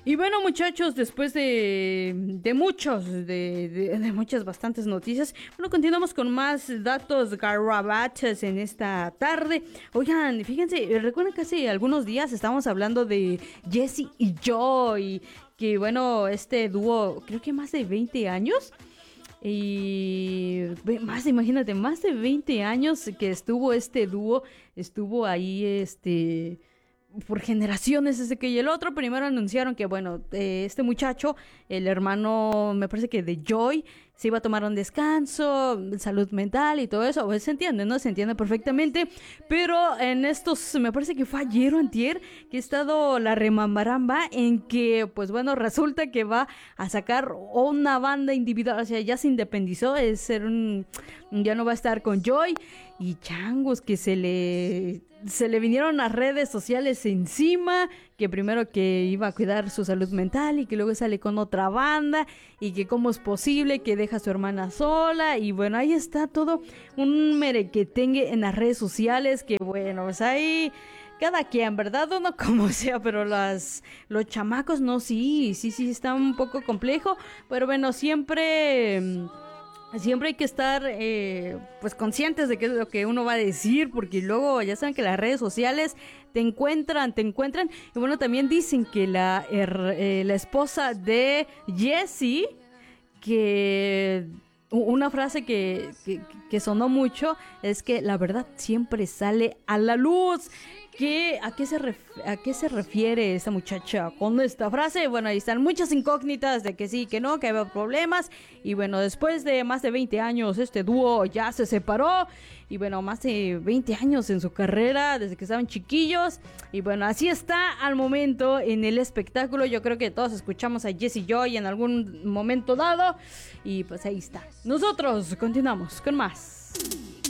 Y bueno, muchachos, después de muchas, bastantes noticias, bueno, continuamos con más datos garrabaches en esta tarde. Oigan, fíjense, recuerden que hace algunos días estábamos hablando de Jessie y Joy, que bueno, este dúo, creo que más de 20 años. Y imagínate, más de 20 años que estuvo este dúo, estuvo ahí por generaciones ese que y el otro. Primero anunciaron que bueno, este muchacho, el hermano, me parece que de Joy, se iba a tomar un descanso, salud mental y todo eso. Pues se entiende, ¿no? Se entiende perfectamente. Pero en estos, me parece que fue ayer o antier, que ha estado la remambaramba en que, pues bueno, resulta que va a sacar una banda individual. O sea, ya se independizó, ya no va a estar con Joy. Y changos, que se le vinieron las redes sociales encima, que primero que iba a cuidar su salud mental y que luego sale con otra banda y que cómo es posible que deja a su hermana sola. Y bueno, ahí está todo un merequetengue en las redes sociales, que bueno, pues ahí cada quien, ¿verdad? Uno como sea, pero los chamacos no, sí, está un poco complejo, pero bueno, siempre hay que estar pues conscientes de qué es lo que uno va a decir, porque luego ya saben que las redes sociales te encuentran. Y bueno, también dicen que la esposa de Jessie, que una frase que sonó mucho es que la verdad siempre sale a la luz. ¿A qué se refiere esta muchacha con esta frase? Bueno, ahí están muchas incógnitas de que sí, que no, que había problemas. Y bueno, después de más de 20 años, este dúo ya se separó. Y bueno, más de 20 años en su carrera, desde que estaban chiquillos. Y bueno, así está al momento en el espectáculo. Yo creo que todos escuchamos a Jessie Joy en algún momento dado. Y pues ahí está. Nosotros continuamos con más.